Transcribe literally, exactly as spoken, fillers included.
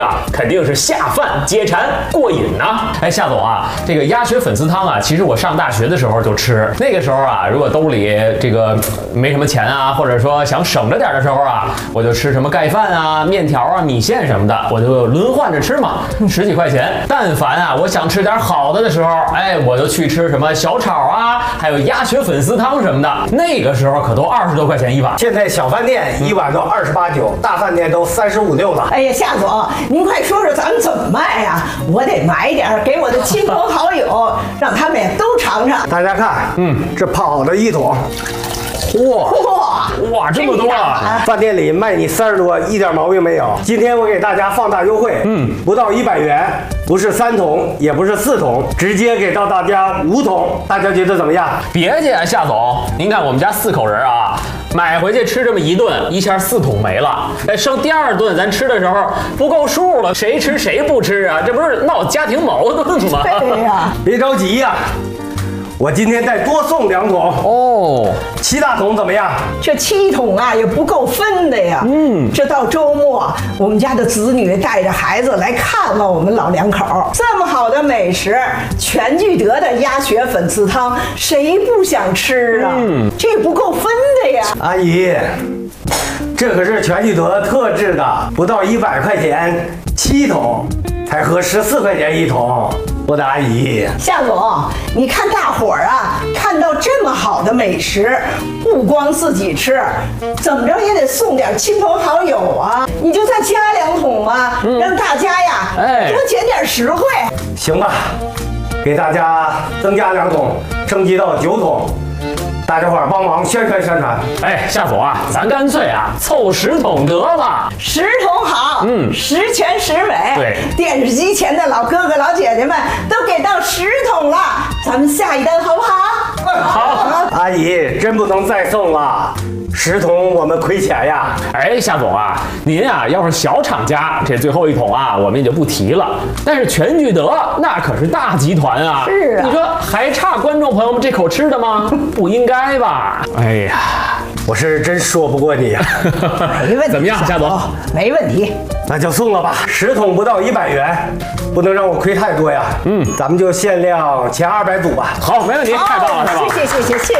啊，肯定是下饭解馋过瘾呐！哎，夏总啊，这个鸭血粉丝汤啊，其实我上大学的时候就吃。那个时候啊，如果兜里这个没什么钱啊，或者说想省着点的时候啊，我就吃什么盖饭啊、面条啊、米线什么的，我就轮换着吃嘛，十几块钱。但凡啊，我想吃点好的的时候，哎，我就去吃什么小炒啊，还有鸭血粉丝汤什么的。那个时候可都二十多块钱一碗。 现在小饭店一碗都二十八九，大饭店都三十五六了。 哎呀，夏总，您快说说咱们怎么卖呀？我得买点给我的亲朋好友，让他们也都尝尝。 大家看，嗯，这泡好的一桶， 嚯哇哇，这么多啊！ 饭店里卖你三十多，一点毛病没有。今天我给大家放大优惠，嗯，不到一百元，不是三桶，也不是四桶，直接给到大家五桶，大家觉得怎么样？ 别介啊，夏总，您看我们家四口人啊，买回去吃这么一顿，一下四桶没了。哎，剩第二顿咱吃的时候不够数了，谁吃谁不吃啊？这不是闹家庭矛盾吗？ 对呀， 别着急呀、我今天再多送两桶哦， 七大桶怎么样？ 这七桶啊也不够分的呀。嗯，这到周末，我们家的子女带着孩子来看望我们老两口，这么好的美食，全聚德的鸭血粉丝汤，谁不想吃啊？嗯，这不够分的呀。 阿姨，这可是全聚德特制的，不到一百块钱七桶，才合十四块钱一桶。我的阿姨， 夏总，你看大伙儿啊，看到这么好的美食，不光自己吃，怎么着也得送点亲朋好友啊！你就再加两桶嘛，嗯、让大家呀， 哎， 多捡点实惠。 行吧，给大家增加两桶，升级到九桶。大家伙儿帮忙宣传宣传。 哎，夏总啊，咱干脆啊凑十桶得了。 十桶好，嗯，十全十美。 对， 电视机前的老哥哥老姐姐们都给到十桶了，咱们下一单好不好？ 好。 阿姨，真不能再送了。十桶我们亏钱呀！ 哎，夏总啊，您啊要是小厂家，这最后一桶啊我们也就不提了。但是全聚德那可是大集团啊， 是啊， 你说还差观众朋友们这口吃的吗？不应该吧？哎呀， 我是真说不过你呀、 啊。没问题， 怎么样，夏总？ 没问题， 那就送了吧。十桶不到一百元，不能让我亏太多呀。嗯，咱们就限量前二百组吧。 好，没问题，太棒了，太棒了。 谢谢谢谢谢。